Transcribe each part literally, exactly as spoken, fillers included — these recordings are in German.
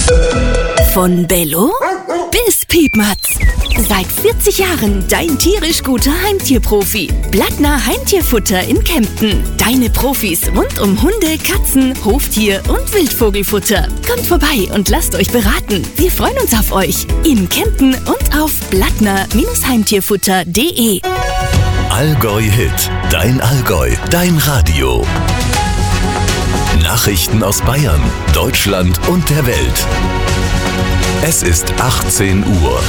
Von Bello bis Piepmatz. Seit vierzig Jahren dein tierisch guter Heimtierprofi. Blattner Heimtierfutter in Kempten. Deine Profis rund um Hunde, Katzen, Hoftier und Wildvogelfutter. Kommt vorbei und lasst euch beraten. Wir freuen uns auf euch. In Kempten und auf blattner Heimtierfutter punkt de. Allgäu Hit. Dein Allgäu. Dein Radio. Nachrichten aus Bayern, Deutschland und der Welt. Es ist achtzehn Uhr.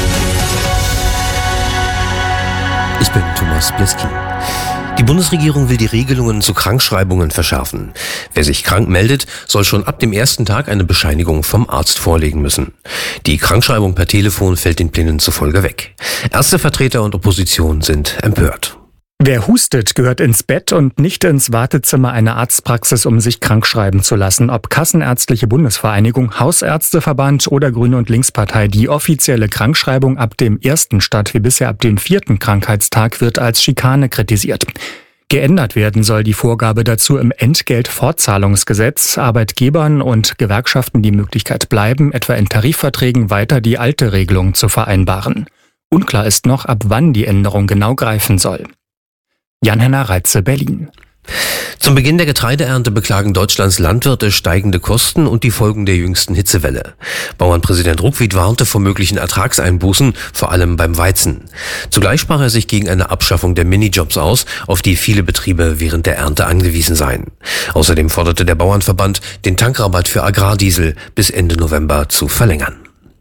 Ich bin Thomas Bleski. Die Bundesregierung will die Regelungen zu Krankschreibungen verschärfen. Wer sich krank meldet, soll schon ab dem ersten Tag eine Bescheinigung vom Arzt vorlegen müssen. Die Krankschreibung per Telefon fällt den Plänen zufolge weg. Ärztevertreter und Opposition sind empört. Wer hustet, gehört ins Bett und nicht ins Wartezimmer einer Arztpraxis, um sich krank schreiben zu lassen. Ob Kassenärztliche Bundesvereinigung, Hausärzteverband oder Grüne- und Linkspartei, die offizielle Krankschreibung ab dem ersten statt wie bisher ab dem vierten Krankheitstag wird als Schikane kritisiert. Geändert werden soll die Vorgabe dazu im Entgeltfortzahlungsgesetz. Arbeitgebern und Gewerkschaften die Möglichkeit bleiben, etwa in Tarifverträgen weiter die alte Regelung zu vereinbaren. Unklar ist noch, ab wann die Änderung genau greifen soll. Jan-Henner Reitze, Berlin. Zum Beginn der Getreideernte beklagen Deutschlands Landwirte steigende Kosten und die Folgen der jüngsten Hitzewelle. Bauernpräsident Ruckwied warnte vor möglichen Ertragseinbußen, vor allem beim Weizen. Zugleich sprach er sich gegen eine Abschaffung der Minijobs aus, auf die viele Betriebe während der Ernte angewiesen seien. Außerdem forderte der Bauernverband, den Tankrabatt für Agrardiesel bis Ende November zu verlängern.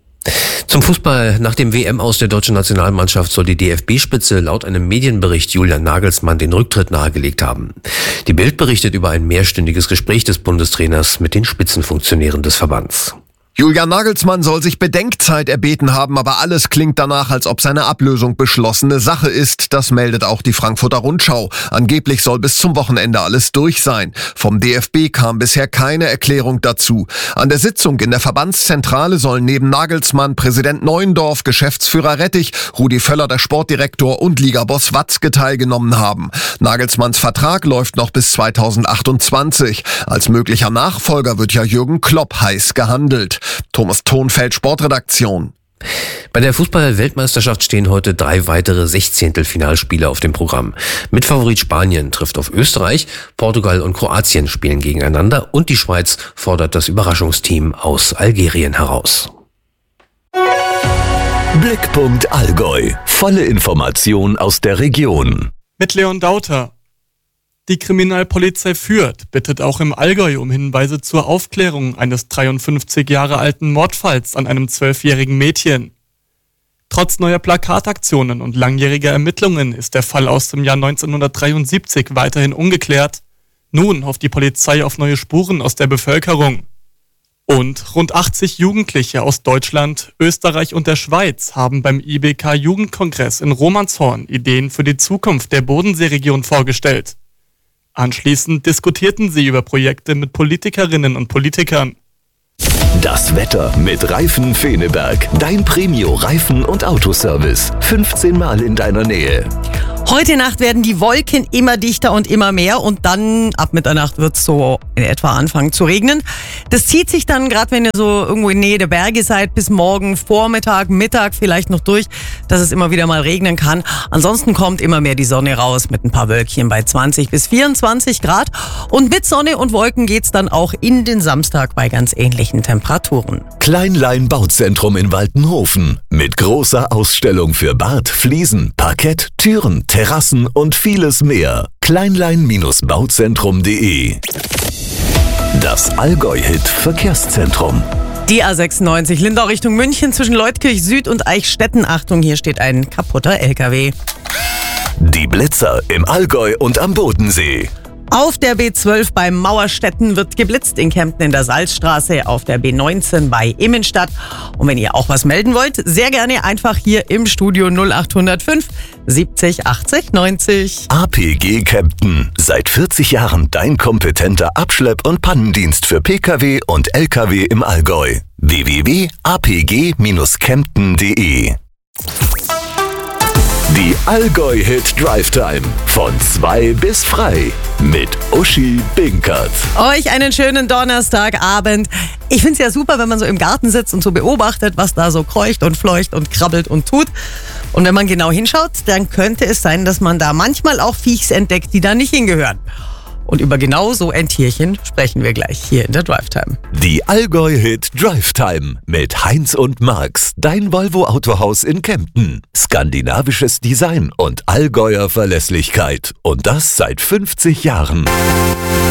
Zum Fußball. Nach dem W M-Aus der deutschen Nationalmannschaft soll die D F B-Spitze laut einem Medienbericht Julian Nagelsmann den Rücktritt nahegelegt haben. Die Bild berichtet über ein mehrstündiges Gespräch des Bundestrainers mit den Spitzenfunktionären des Verbands. Julian Nagelsmann soll sich Bedenkzeit erbeten haben, aber alles klingt danach, als ob seine Ablösung beschlossene Sache ist. Das meldet auch die Frankfurter Rundschau. Angeblich soll bis zum Wochenende alles durch sein. Vom D F B kam bisher keine Erklärung dazu. An der Sitzung in der Verbandszentrale sollen neben Nagelsmann Präsident Neuendorf, Geschäftsführer Rettich, Rudi Völler, der Sportdirektor und Ligaboss Watzke teilgenommen haben. Nagelsmanns Vertrag läuft noch bis zweitausendachtundzwanzig. Als möglicher Nachfolger wird ja Jürgen Klopp heiß gehandelt. Thomas Thonfeld, Sportredaktion. Bei der Fußball-Weltmeisterschaft stehen heute drei weitere Sechzehntelfinalspiele auf dem Programm. Mitfavorit Spanien trifft auf Österreich, Portugal und Kroatien spielen gegeneinander und die Schweiz fordert das Überraschungsteam aus Algerien heraus. Blickpunkt Allgäu. Volle Information aus der Region. Mit Leon Dauter. Die Kriminalpolizei Fürth bittet auch im Allgäu um Hinweise zur Aufklärung eines dreiundfünfzig Jahre alten Mordfalls an einem zwölfjährigen Mädchen. Trotz neuer Plakataktionen und langjähriger Ermittlungen ist der Fall aus dem Jahr neunzehnhundertdreiundsiebzig weiterhin ungeklärt. Nun hofft die Polizei auf neue Spuren aus der Bevölkerung. Und rund achtzig Jugendliche aus Deutschland, Österreich und der Schweiz haben beim I B K-Jugendkongress in Romanshorn Ideen für die Zukunft der Bodenseeregion vorgestellt. Anschließend diskutierten sie über Projekte mit Politikerinnen und Politikern. Das Wetter mit Reifen Feneberg. Dein Premio-Reifen- und Autoservice. fünfzehn Mal in deiner Nähe. Heute Nacht werden die Wolken immer dichter und immer mehr und dann ab Mitternacht wird es so in etwa anfangen zu regnen. Das zieht sich dann, gerade wenn ihr so irgendwo in Nähe der Berge seid, bis morgen Vormittag, Mittag vielleicht noch durch, dass es immer wieder mal regnen kann. Ansonsten kommt immer mehr die Sonne raus mit ein paar Wölkchen bei zwanzig bis vierundzwanzig Grad. Und mit Sonne und Wolken geht's dann auch in den Samstag bei ganz ähnlichen Temperaturen. Kleinlein Bauzentrum in Waltenhofen. Mit großer Ausstellung für Bad, Fliesen, Parkett, Türen, Terrassen und vieles mehr. kleinlein Bauzentrum punkt de. Das Allgäu-Hit Verkehrszentrum. Die A sechsundneunzig Lindau Richtung München zwischen Leutkirch Süd und Eichstätten. Achtung, hier steht ein kaputter L K W. Die Blitzer im Allgäu und am Bodensee. Auf der B zwölf bei Mauerstetten wird geblitzt, in Kempten in der Salzstraße, auf der B neunzehn bei Immenstadt. Und wenn ihr auch was melden wollt, sehr gerne einfach hier im Studio null acht null fünf siebzig achtzig neunzig. A P G Kempten. Seit vierzig Jahren dein kompetenter Abschlepp- und Pannendienst für Pkw und Lkw im Allgäu. w w w punkt a p g Bindestrich kempten punkt de Die Allgäu-Hit Drive Time. Von zwei bis frei. Mit Uschi Binkert. Euch einen schönen Donnerstagabend. Ich finde es ja super, wenn man so im Garten sitzt und so beobachtet, was da so kreucht und fleucht und krabbelt und tut. Und wenn man genau hinschaut, dann könnte es sein, dass man da manchmal auch Viechs entdeckt, die da nicht hingehören. Und über genau so ein Tierchen sprechen wir gleich hier in der Drive Time. Die Allgäu-Hit Drive Time mit Heinz und Marx, dein Volvo Autohaus in Kempten. Skandinavisches Design und Allgäuer Verlässlichkeit. Und das seit fünfzig Jahren.